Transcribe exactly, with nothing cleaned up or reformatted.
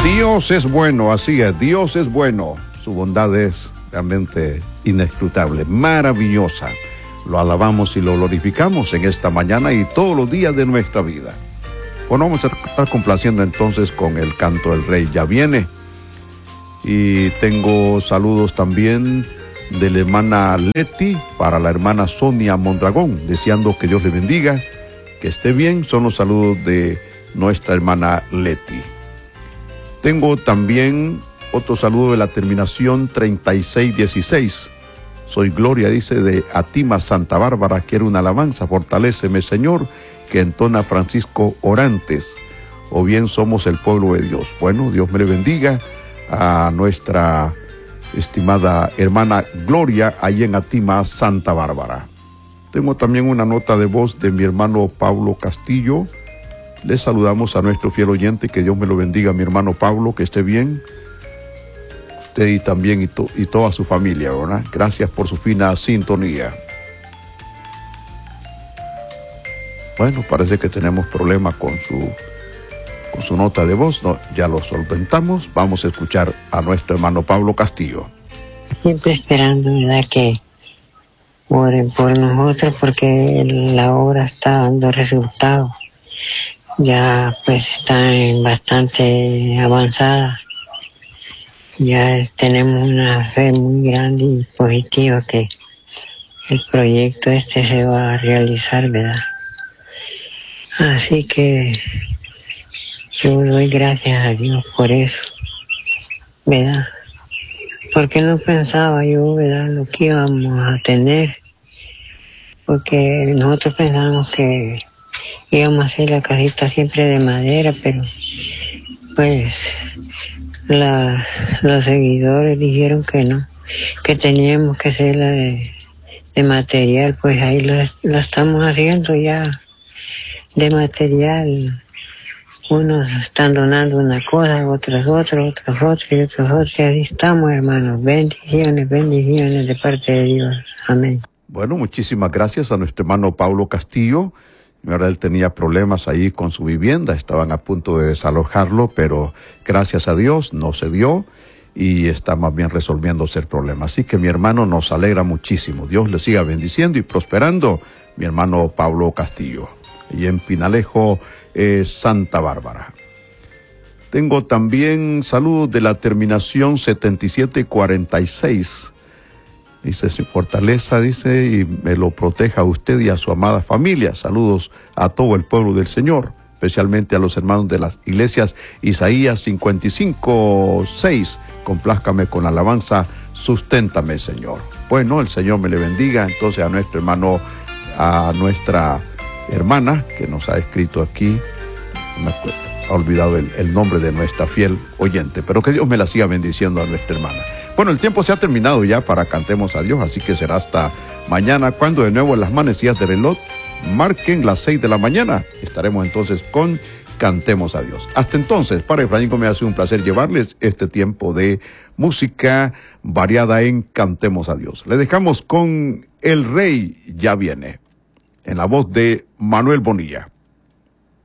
Dios es bueno, así es, Dios es bueno. Su bondad es realmente inescrutable, maravillosa. Lo alabamos y lo glorificamos en esta mañana y todos los días de nuestra vida. Bueno, vamos a estar complaciendo entonces con el canto del Rey Ya Viene. Y tengo saludos también de la hermana Leti para la hermana Sonia Mondragón, deseando que Dios le bendiga, que esté bien. Son los saludos de nuestra hermana Leti. Tengo también otro saludo de la terminación treinta y seis dieciséis. Soy Gloria, dice, de Atima, Santa Bárbara. Quiero una alabanza, fortaléceme, Señor, que entona Francisco Orantes. O bien somos el pueblo de Dios. Bueno, Dios me le bendiga a nuestra estimada hermana Gloria, ahí en Atima, Santa Bárbara. Tengo también una nota de voz de mi hermano Pablo Castillo. Le saludamos a nuestro fiel oyente, que Dios me lo bendiga, mi hermano Pablo, que esté bien. Usted y también y, to, y toda su familia, ¿verdad? Gracias por su fina sintonía. Bueno, parece que tenemos problemas con su, con su nota de voz. No, ya lo solventamos. Vamos a escuchar a nuestro hermano Pablo Castillo. Siempre esperando, ¿verdad?, que oren por nosotros, porque la obra está dando resultados. Ya pues está en bastante avanzada. Ya tenemos una fe muy grande y positiva que el proyecto este se va a realizar, ¿verdad? Así que yo doy gracias a Dios por eso, ¿verdad? Porque no pensaba yo, ¿verdad?, lo que íbamos a tener. Porque nosotros pensábamos que íbamos a hacer la casita siempre de madera, pero pues la, los seguidores dijeron que no, que teníamos que hacerla de, de material. Pues ahí lo, lo estamos haciendo ya de material. Unos están donando una cosa, otros otros, otros otros y otros otros. Y así estamos, hermanos. Bendiciones, bendiciones de parte de Dios. Amén. Bueno, muchísimas gracias a nuestro hermano Pablo Castillo. En verdad, él tenía problemas ahí con su vivienda, estaban a punto de desalojarlo, pero gracias a Dios no se dio y está más bien resolviéndose el problema. Así que mi hermano, nos alegra muchísimo. Dios le siga bendiciendo y prosperando, mi hermano Pablo Castillo. Y en Pinalejo, eh, Santa Bárbara. Tengo también saludos de la terminación setenta y siete cuarenta y seis. Dice, su fortaleza, dice, y me lo proteja a usted y a su amada familia. Saludos a todo el pueblo del Señor, especialmente a los hermanos de las iglesias. Isaías cincuenta y cinco seis, complázcame con la alabanza, susténtame, Señor. Bueno, el Señor me le bendiga. Entonces a nuestro hermano, a nuestra hermana que nos ha escrito aquí, me ha olvidado el, el nombre de nuestra fiel oyente, pero que Dios me la siga bendiciendo a nuestra hermana. Bueno, el tiempo se ha terminado ya para Cantemos a Dios, así que será hasta mañana, cuando de nuevo en las manecillas de reloj marquen las seis de la mañana. Estaremos entonces con Cantemos a Dios. Hasta entonces, para Efraín Gómez, ha sido un placer llevarles este tiempo de música variada en Cantemos a Dios. Le dejamos con El Rey Ya Viene, en la voz de Manuel Bonilla.